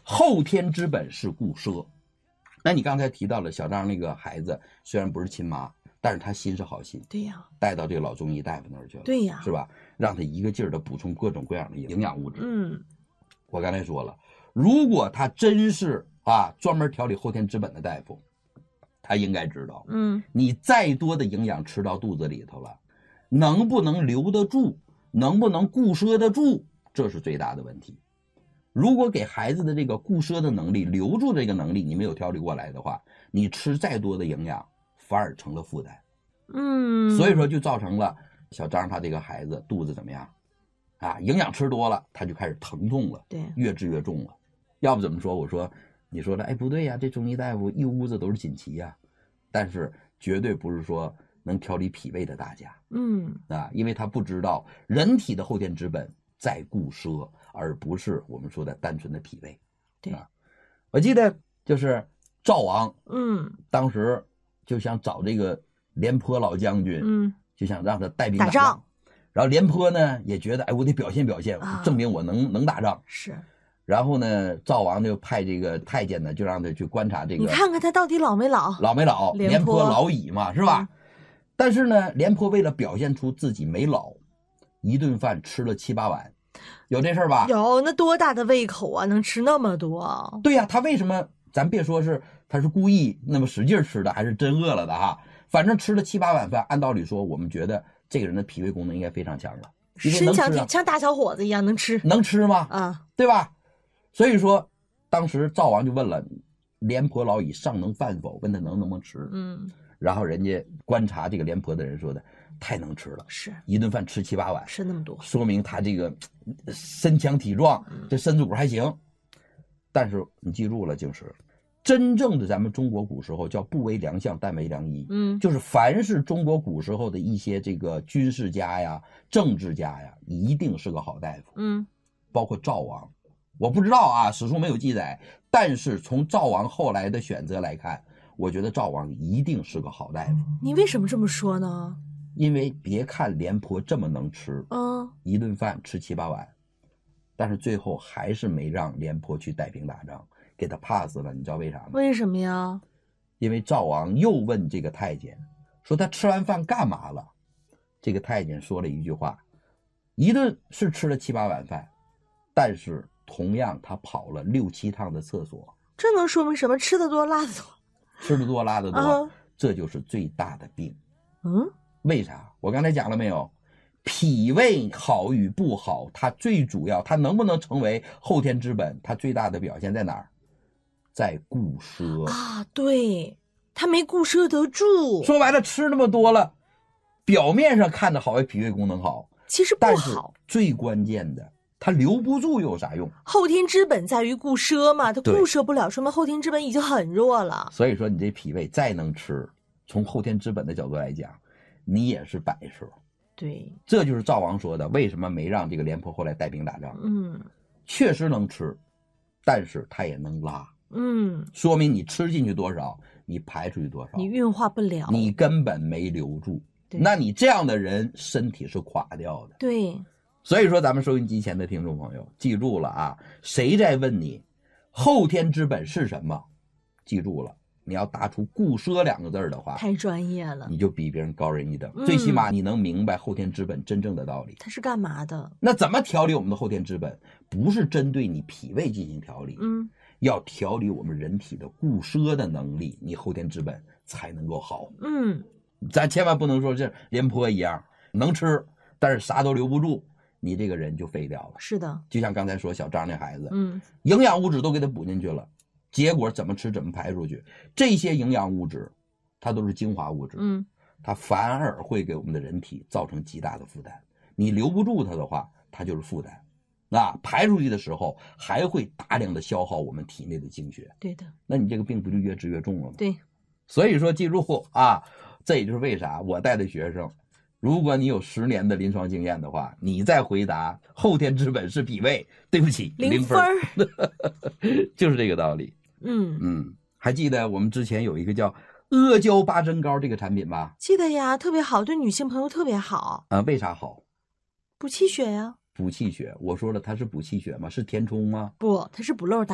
后天之本是固奢。那你刚才提到了小张那个孩子，虽然不是亲妈，但是他心是好心， 对呀， 带到这个老中医大夫那儿去了， 对呀， 是吧？让他一个劲儿的补充各种各样的营养物质。我刚才说了，如果他真是专门调理后天之本的大夫，他应该知道，你再多的营养吃到肚子里头了，能不能留得住，能不能固摄得住，这是最大的问题。如果给孩子的这个固摄的能力，留住这个能力你没有调理过来的话，你吃再多的营养反而成了负担。所以说就造成了小张他这个孩子肚子怎么样营养吃多了他就开始疼痛了， 对， 越治越重了。要不怎么说我说你说的不对呀，这中医大夫一屋子都是锦旗呀，但是绝对不是说能调理脾胃的大家。因为他不知道人体的后天之本在固摄，而不是我们说的单纯的脾胃。 对， 我记得就是赵王，当时就想找这个廉颇老将军，就想让他带兵打仗。然后廉颇呢也觉得我得表现表现，证明我能打仗。 是。 然后呢赵王就派这个太监呢就让他去观察这个， 你看看他到底老没老， 老没老，廉颇老矣嘛，是吧？但是呢廉颇为了表现出自己没老，一顿饭吃了7、8碗，有这事儿吧？ 有，那多大的胃口啊，能吃那么多？ 对呀，他为什么咱别说是他是故意那么使劲吃的，还是真饿了的反正吃了7、8碗饭，按道理说我们觉得这个人的脾胃功能应该非常强了， 身强体像大小伙子一样能吃吗？对吧？所以说当时赵王就问了，廉颇老矣，尚能饭否？问他能不能吃。然后人家观察这个廉颇的人说的太能吃了， 是一顿饭吃7、8碗， 吃那么多， 说明他这个身强体壮，这身子骨还行。但是你记住了，就是真正的咱们中国古时候叫不为良相，但为良医。就是凡是中国古时候的一些这个军事家呀、政治家呀，一定是个好大夫。包括赵王，我不知道史书没有记载，但是从赵王后来的选择来看，我觉得赵王一定是个好大夫。 你为什么这么说呢？ 因为别看廉颇这么能吃，一顿饭吃7、8碗，但是最后还是没让廉颇去带兵打仗，给他 pass 了。你知道为啥吗？ 为什么呀？ 因为赵王又问这个太监说他吃完饭干嘛了，这个太监说了一句话，一顿是吃了7、8碗饭，但是同样他跑了6、7趟的厕所。 这能说明什么？吃得多拉得多， 吃得多拉得多，这就是最大的病。为啥？我刚才讲了没有？脾胃好与不好，它最主要，它能不能成为后天之本，它最大的表现在哪儿？在固摄对，他没固摄得住。 说白了，吃那么多了，表面上看着好像脾胃功能好， 其实不好。但是最关键的，它留不住有啥用？ 后天之本在于固摄嘛，它固摄不了，说明后天之本已经很弱了。 所以说你这脾胃再能吃，从后天之本的角度来讲，你也是摆设。 对， 这就是赵王说的，为什么没让这个廉颇后来带兵打仗？确实能吃，但是他也能拉。说明你吃进去多少，你排出去多少， 你运化不了， 你根本没留住。那你这样的人身体是垮掉的。 对， 所以说咱们收音机前的听众朋友记住了谁在问你后天之本是什么，记住了，你要答出固摄2个字的话， 太专业了， 你就比别人高人一等。最起码你能明白后天之本真正的道理， 它是干嘛的。 那怎么调理我们的后天之本？不是针对你脾胃进行调理，要调理我们人体的固摄的能力，你后天之本才能够好。咱千万不能说像廉颇一样能吃，但是啥都留不住，你这个人就废掉了。 是的， 就像刚才说小张那孩子，营养物质都给他补进去了，结果怎么吃怎么排出去，这些营养物质它都是精华物质，它反而会给我们的人体造成极大的负担。你留不住它的话，它就是负担。排出去的时候还会大量的消耗我们体内的精血。 对的， 那你这个病不就越治越重了吗？ 对， 所以说记住这也就是为啥我带的学生，如果你有10年的临床经验的话，你再回答后天之本是脾胃，对不起，0分就是这个道理。还记得我们之前有一个叫阿胶八珍膏这个产品吧？ 记得呀，特别好，对女性朋友特别好。 为啥好？ 补气血呀。 补气血，我说了它是补气血吗？是填充吗？ 不，它是补漏大